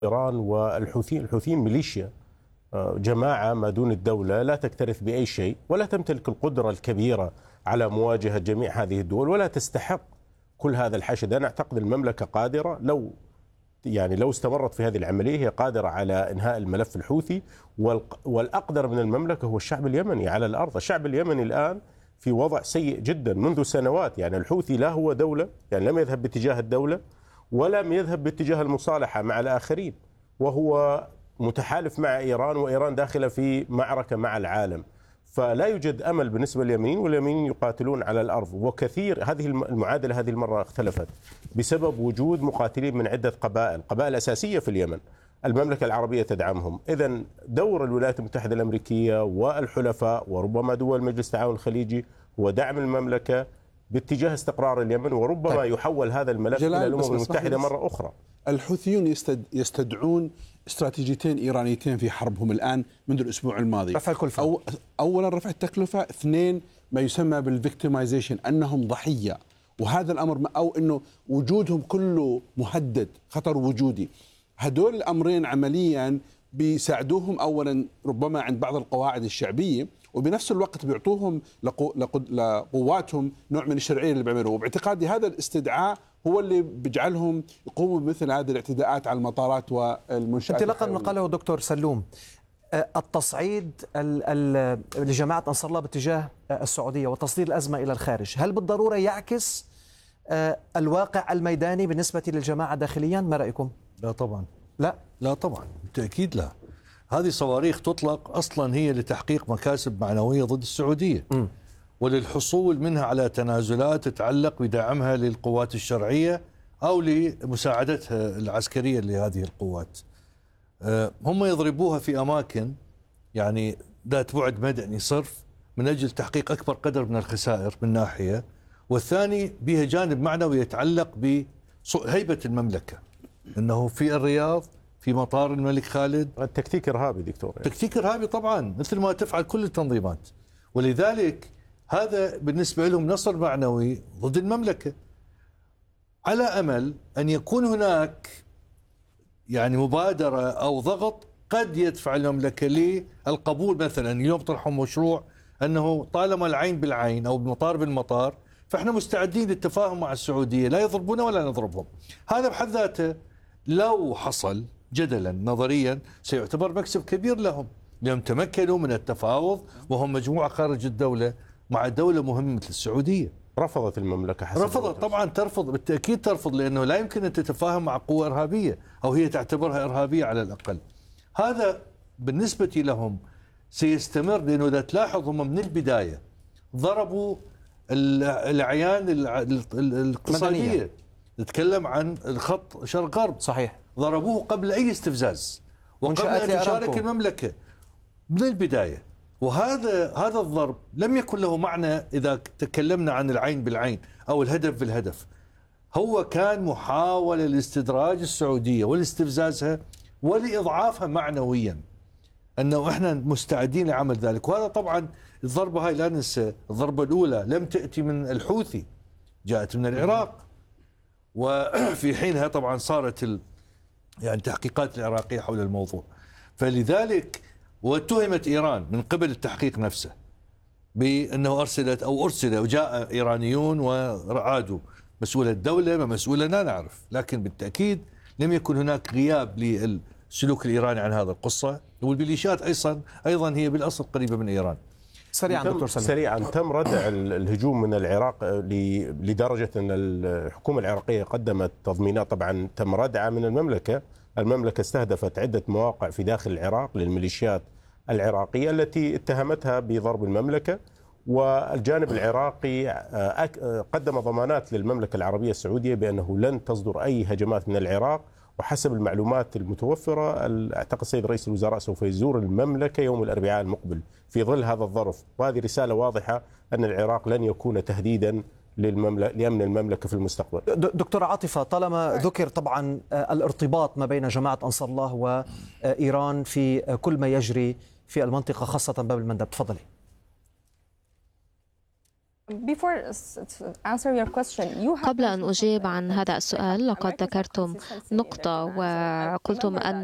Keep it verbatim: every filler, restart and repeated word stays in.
إيران والحوثيين. الحوثيين ميليشيا، جماعة ما دون الدولة، لا تكترث بأي شيء ولا تمتلك القدرة الكبيرة على مواجهة جميع هذه الدول ولا تستحق كل هذا الحشد. أنا أعتقد المملكة قادرة، لو يعني لو استمرت في هذه العملية هي قادرة على إنهاء الملف الحوثي. والأقدر من المملكة هو الشعب اليمني على الأرض. الشعب اليمني الآن في وضع سيء جدا منذ سنوات. يعني الحوثي لا هو دولة، يعني لم يذهب باتجاه الدولة ولم يذهب باتجاه المصالحة مع الآخرين، وهو متحالف مع إيران، وإيران داخلة في معركة مع العالم. فلا يوجد أمل بالنسبة لليمنيين، واليمنيين يقاتلون على الأرض. وكثير هذه المعادلة هذه المرة اختلفت بسبب وجود مقاتلين من عدة قبائل قبائل أساسية في اليمن. المملكة العربية تدعمهم. إذن دور الولايات المتحدة الأمريكية والحلفاء وربما دول مجلس التعاون الخليجي هو دعم المملكة باتجاه استقرار اليمن، وربما طيب. يحول هذا الملف إلى الأمم المتحدة مرة أخرى. الحوثيون يستدعون استراتيجيتين إيرانيتين في حربهم الآن منذ الأسبوع الماضي. رفع الكلفة. أو أولا رفع التكلفة، اثنين ما يسمى بالفيكتيمايزيشن، أنهم ضحية، وهذا الأمر أو أنه وجودهم كله مهدد، خطر وجودي. هدول الأمرين عمليا بيساعدوهم أولا ربما عند بعض القواعد الشعبية، وبنفس الوقت بيعطوهم لقو لقواتهم نوع من الشرعية اللي بيعملوه. وباعتقادي هذا الاستدعاء هو اللي بيجعلهم يقوموا بمثل هذه الاعتداءات على المطارات والمنشآت. انطلاقا من قاله دكتور سلوم، التصعيد لجماعة أنصار الله باتجاه السعودية وتصدير الأزمة إلى الخارج، هل بالضرورة يعكس الواقع الميداني بالنسبة للجماعة داخليا؟ ما رأيكم؟ لا طبعا. لا لا طبعا بالتأكيد لا. هذه صواريخ تطلق أصلا هي لتحقيق مكاسب معنوية ضد السعودية م. وللحصول منها على تنازلات تتعلق بدعمها للقوات الشرعية أو لمساعدتها العسكرية لهذه القوات. هم يضربوها في أماكن يعني ذات بعد مدني صرف من أجل تحقيق أكبر قدر من الخسائر من ناحية، والثاني بها جانب معنوي يتعلق بهيبة المملكة، أنه في الرياض في مطار الملك خالد التكتيك إرهابي دكتور، يعني. تكتيك إرهابي طبعا مثل ما تفعل كل التنظيمات، ولذلك هذا بالنسبة لهم نصر معنوي ضد المملكة، على أمل أن يكون هناك يعني مبادرة أو ضغط قد يدفع المملكة للقبول. مثلا اليوم طرحوا مشروع أنه طالما العين بالعين أو المطار بالمطار فإحنا مستعدين للتفاهم مع السعودية، لا يضربونا ولا نضربهم. هذا بحد ذاته لو حصل جدلا نظريا سيعتبر مكسب كبير لهم، لأنهم تمكنوا من التفاوض وهم مجموعة خارج الدولة مع دولة مهمة مثل السعودية. رفضت المملكة حسب رفضت طبعا، ترفض بالتأكيد ترفض، لأنه لا يمكن أن تتفاهم مع قوة إرهابية أو هي تعتبرها إرهابية على الأقل. هذا بالنسبة لهم سيستمر، لأنه إذا تلاحظ هم من البداية ضربوا الأعيان الاقتصادية، نتكلم عن الخط شرق غرب، صحيح، ضربوه قبل أي استفزاز وقبل أن تشارك المملكة من البداية. وهذا هذا الضرب لم يكن له معنى إذا تكلمنا عن العين بالعين أو الهدف بالهدف، هو كان محاولة لاستدراج السعودية ولاستفزازها ولإضعافها معنويا، أنه إحنا مستعدين لعمل ذلك. وهذا طبعا الضربة هاي لا ننسى، الضربة الأولى لم تأتي من الحوثي، جاءت من العراق، وفي حينها طبعا صارت ال يعني التحقيقات العراقية حول الموضوع. فلذلك واتهمت إيران من قبل التحقيق نفسه بأنه أرسلت أو أرسل وجاء إيرانيون وعادوا. مسؤول الدولة ما مسؤولة لا نعرف، لكن بالتأكيد لم يكن هناك غياب للسلوك الإيراني عن هذا القصة. والميليشيات أيضا أيضا هي بالأصل قريبة من إيران. سريعا دكتور سليم. سريعا تم ردع الهجوم من العراق لدرجة أن الحكومة العراقية قدمت تضمينات. طبعا تم ردعها من المملكة. المملكة استهدفت عدة مواقع في داخل العراق للميليشيات العراقية التي اتهمتها بضرب المملكة، والجانب العراقي قدم ضمانات للمملكة العربية السعودية بأنه لن تصدر أي هجمات من العراق. وحسب المعلومات المتوفرة أعتقد السيد رئيس الوزراء سوف يزور المملكة يوم الأربعاء المقبل في ظل هذا الظرف، وهذه رسالة واضحة أن العراق لن يكون تهديدا لأمن المملكة في المستقبل. دكتور عاطفة، طالما ذكر طبعا الارتباط ما بين جماعة أنصار الله وإيران في كل ما يجري في المنطقة خاصة باب المندب، تفضلي. قبل أن أجيب عن هذا السؤال، لقد ذكرتم نقطة وقلتم أن